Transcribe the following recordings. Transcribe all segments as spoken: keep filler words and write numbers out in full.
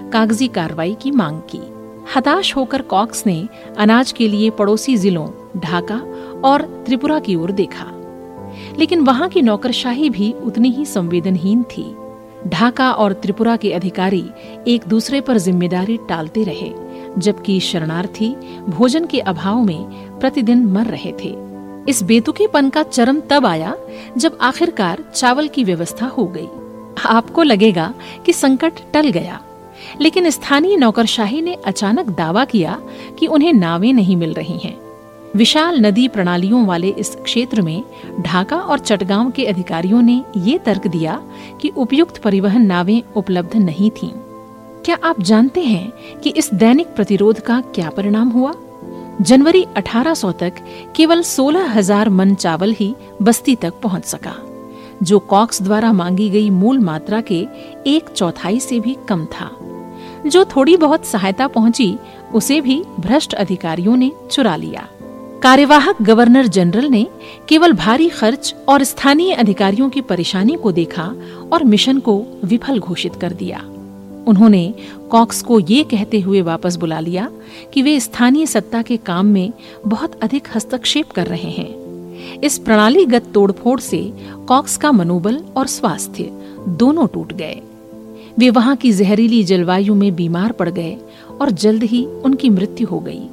कागजी कार्रवाई की मांग की। हताश होकर कॉक्स ने अनाज के लिए पड़ोसी जिलों ढाका और त्रिपुरा की ओर देखा, लेकिन वहां की नौकरशाही भी उतनी ही संवेदनहीन थी। ढाका और त्रिपुरा के अधिकारी एक दूसरे पर जिम्मेदारी टालते रहे, जबकि शरणार्थी भोजन के अभाव में प्रतिदिन मर रहे थे। इस बेतुकेपन का चरम तब आया जब आखिरकार चावल की व्यवस्था हो गई। आपको लगेगा कि संकट टल गया, लेकिन स्थानीय नौकरशाही ने अचानक दावा किया कि उन्हें नावें नहीं मिल रही हैं। विशाल नदी प्रणालियों वाले इस क्षेत्र में ढाका और चटगांव के अधिकारियों ने ये तर्क दिया कि उपयुक्त परिवहन नावें उपलब्ध नहीं थीं। क्या आप जानते हैं कि इस दैनिक प्रतिरोध का क्या परिणाम हुआ? जनवरी अठारह सौ तक केवल सोलह हजार मन चावल ही बस्ती तक पहुंच सका, जो कॉक्स द्वारा मांगी गई मूल मात्रा के एक चौथाई से भी कम था। जो थोड़ी बहुत सहायता पहुंची, उसे भी भ्रष्ट अधिकारियों ने चुरा लिया। कार्यवाहक गवर्नर जनरल ने केवल भारी खर्च और स्थानीय अधिकारियों की परेशानी को देखा और मिशन को विफल घोषित कर दिया। उन्होंने कॉक्स को ये कहते हुए वापस बुला लिया कि वे स्थानीय सत्ता के काम में बहुत अधिक हस्तक्षेप कर रहे हैं। इस प्रणालीगत तोड़फोड़ से कॉक्स का मनोबल और स्वास्थ्य दोनों टूट गए। वे वहां की जहरीली जलवायु में बीमार पड़ गए और जल्द ही उनकी मृत्यु हो गई।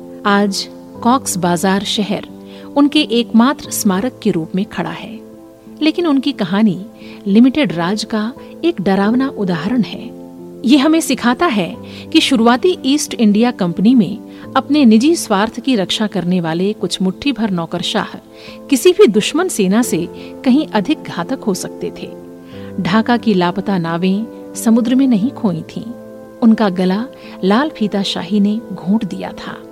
आज कॉक्स बाजार शहर उनके एकमात्र स्मारक के रूप में खड़ा है, लेकिन उनकी कहानी लिमिटेड राज का एक डरावना उदाहरण है। ये हमें सिखाता है कि शुरुआती ईस्ट इंडिया कंपनी में अपने निजी स्वार्थ की रक्षा करने वाले कुछ मुट्ठी भर नौकरशाह किसी भी दुश्मन सेना से कहीं अधिक घातक हो सकते थे। ढाका की लापता नावें समुद्र में नहीं खोई थीं, उनका गला लाल फीता शाही ने घोंट दिया था।